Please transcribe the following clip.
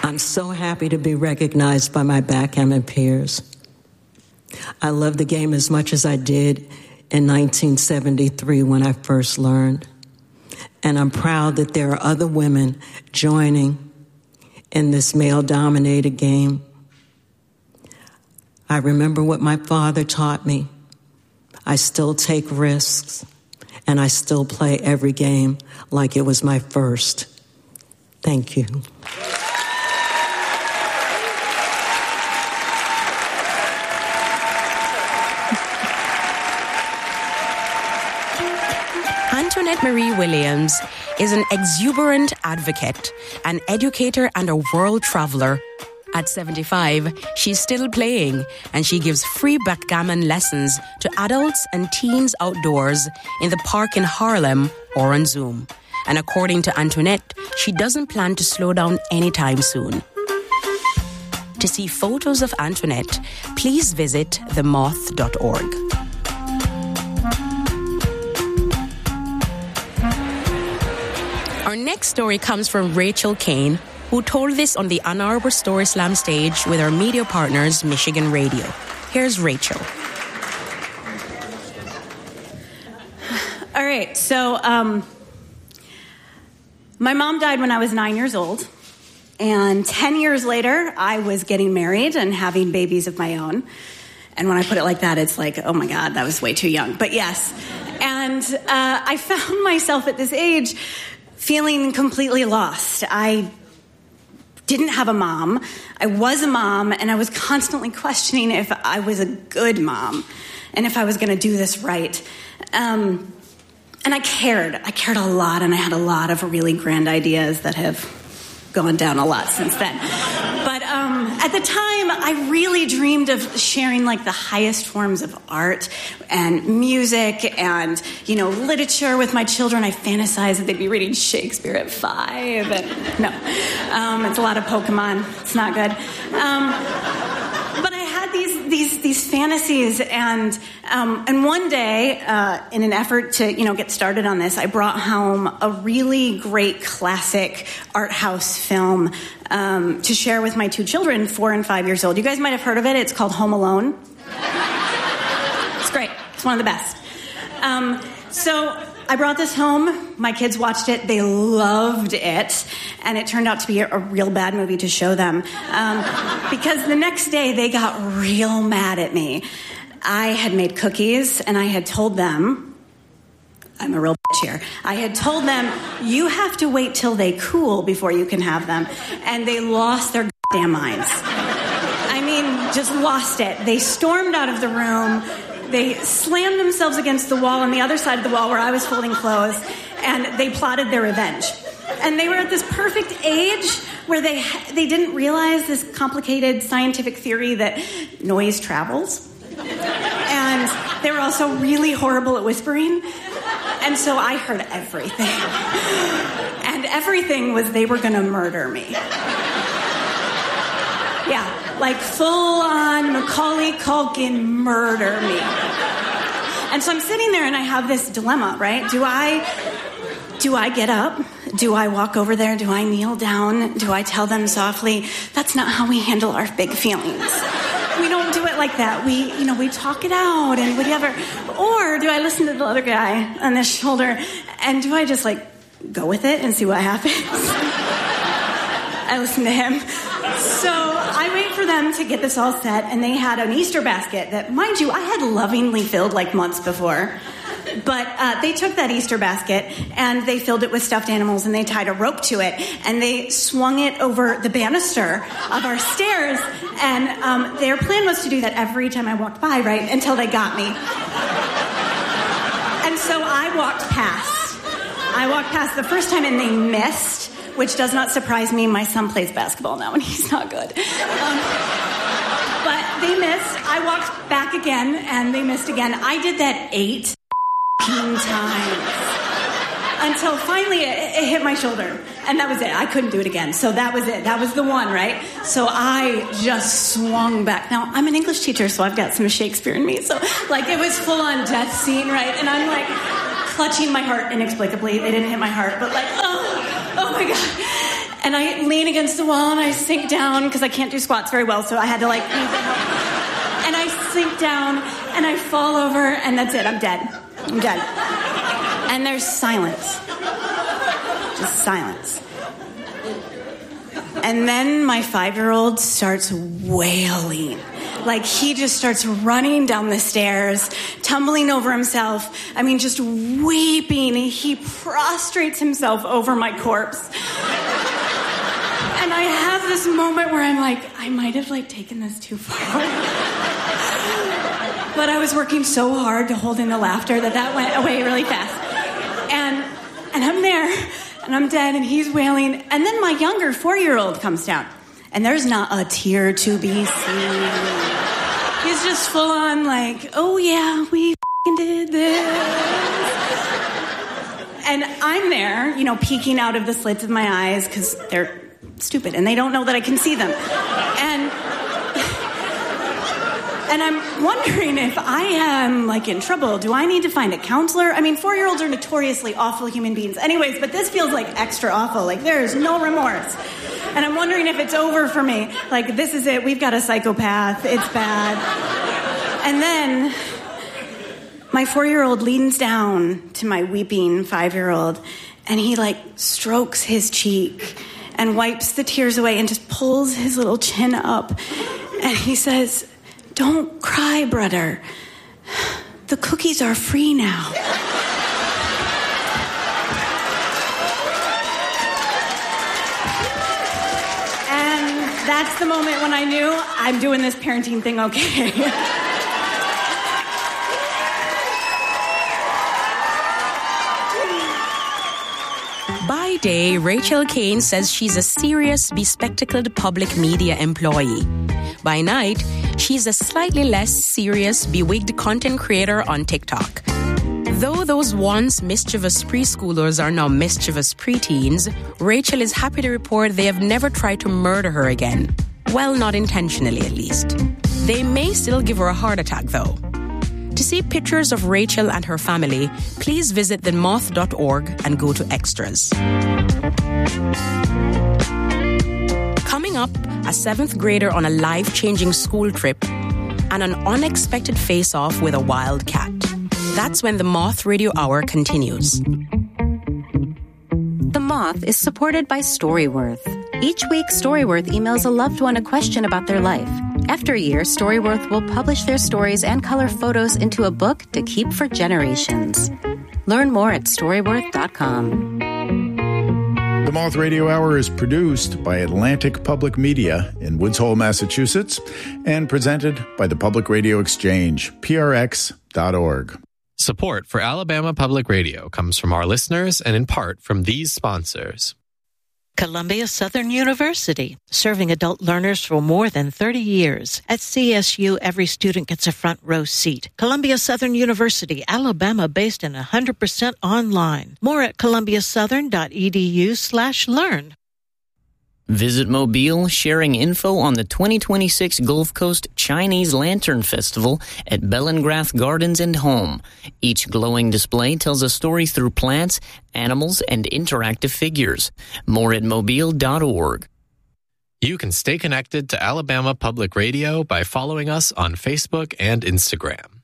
I'm so happy to be recognized by my backgammon peers. I love the game as much as I did in 1973 when I first learned. And I'm proud that there are other women joining in this male-dominated game. I remember what my father taught me. I still take risks, and I still play every game like it was my first. Thank you. Antoinette Marie Williams is an exuberant advocate, an educator, and a world traveler. At 75, she's still playing, and she gives free backgammon lessons to adults and teens outdoors in the park in Harlem or on Zoom. And according to Antoinette, she doesn't plan to slow down anytime soon. To see photos of Antoinette, please visit themoth.org. Our next story comes from Rachel Kane, who told this on the Ann Arbor Story Slam stage with our media partners, Michigan Radio. Here's Rachel. All right, so my mom died when I was 9 years old, and 10 years later, I was getting married and having babies of my own. And when I put it like that, it's like, oh my God, that was way too young. But yes, and I found myself at this age feeling completely lost. I didn't have a mom. I was a mom, and I was constantly questioning if I was a good mom and if I was going to do this right. And I cared. I cared a lot, and I had a lot of really grand ideas that have gone down a lot since then. But at the time, I really dreamed of sharing like the highest forms of art and music and, you know, literature with my children. I fantasized that they'd be reading Shakespeare at 5. And no, it's a lot of Pokemon. It's not good. But I had these fantasies, and one day, in an effort to get started on this, I brought home a really great classic art house film to share with my two children, 4 and 5 years old. You guys might have heard of it. It's called Home Alone. It's great. It's one of the best. So I brought this home. My kids watched it. They loved it. And it turned out to be a real bad movie to show them. Because the next day, they got real mad at me. I had made cookies, and I had told them, I'm a real bitch here. I had told them, you have to wait till they cool before you can have them. And they lost their goddamn minds. I mean, just lost it. They stormed out of the room. They slammed themselves against the wall on the other side of the wall where I was folding clothes, and they plotted their revenge. And they were at this perfect age where they didn't realize this complicated scientific theory that noise travels. And they were also really horrible at whispering. And so I heard everything. And everything was they were going to murder me. Yeah, like full-on Macaulay Culkin murder me. And so I'm sitting there and I have this dilemma, right? Do I get up? Do I walk over there? Do I kneel down? Do I tell them softly, that's not how we handle our big feelings? We don't do it like that. We talk it out and whatever. Or do I listen to the other guy on the shoulder, and do I just go with it and see what happens? I listen to him. So I wait for them to get this all set, and they had an Easter basket that, mind you, I had lovingly filled months before. But they took that Easter basket, and they filled it with stuffed animals, and they tied a rope to it, and they swung it over the banister of our stairs, and their plan was to do that every time I walked by, right, until they got me. And so I walked past the first time, and they missed, which does not surprise me. My son plays basketball now, and he's not good. But they missed. I walked back again, and they missed again. I did that 8 times until finally it hit my shoulder, and that was it. I couldn't do it again. So that was it. That was the one, right? So I just swung back. Now, I'm an English teacher, so I've got some Shakespeare in me. So it was full on death scene, right? And I'm clutching my heart inexplicably. They didn't hit my heart, but oh my God. And I lean against the wall and I sink down because I can't do squats very well, so I had to like need the help. And I sink down and I fall over and that's it. I'm dead. I'm dead. And there's silence. Just silence. And then my 5-year-old starts wailing. Like, he just starts running down the stairs, tumbling over himself. I mean, just weeping. He prostrates himself over my corpse. And I have this moment where I'm like, I might have, like, taken this too far. But I was working so hard to hold in the laughter that went away really fast. And I'm there, and I'm dead, and he's wailing. And then my younger 4-year-old comes down. And there's not a tear to be seen. He's just full on like, oh yeah, we did this. And I'm there, you know, peeking out of the slits of my eyes because they're stupid and they don't know that I can see them. And I'm wondering if I am, like, in trouble. Do I need to find a counselor? I mean, 4-year-olds are notoriously awful human beings. Anyways, but this feels, like, extra awful. Like, there is no remorse. And I'm wondering if it's over for me. Like, this is it. We've got a psychopath. It's bad. And then my 4-year-old leans down to my weeping 5-year-old, and he, like, strokes his cheek and wipes the tears away and just pulls his little chin up. And he says, "Don't cry, brother. The cookies are free now." And that's the moment when I knew I'm doing this parenting thing okay. By day, Rachel Kane says she's a serious, bespectacled public media employee. By night, she's a slightly less serious, bewigged content creator on TikTok. Though those once mischievous preschoolers are now mischievous preteens, Rachel is happy to report they have never tried to murder her again. Well, not intentionally, at least. They may still give her a heart attack, though. To see pictures of Rachel and her family, please visit themoth.org and go to extras. Coming up, a 7th grader on a life-changing school trip and an unexpected face-off with a wild cat. That's when the Moth Radio Hour continues. The Moth is supported by Storyworth. Each week, Storyworth emails a loved one a question about their life. After a year, Storyworth will publish their stories and color photos into a book to keep for generations. Learn more at Storyworth.com. The Moth Radio Hour is produced by Atlantic Public Media in Woods Hole, Massachusetts, and presented by the Public Radio Exchange, prx.org. Support for Alabama Public Radio comes from our listeners and in part from these sponsors. Columbia Southern University, serving adult learners for more than 30 years. At CSU, every student gets a front row seat. Columbia Southern University, Alabama, based and 100% online. More at columbiasouthern.edu/learn. Visit Mobile, sharing info on the 2026 Gulf Coast Chinese Lantern Festival at Bellengrath Gardens and Home. Each glowing display tells a story through plants, animals, and interactive figures. More at mobile.org. You can stay connected to Alabama Public Radio by following us on Facebook and Instagram.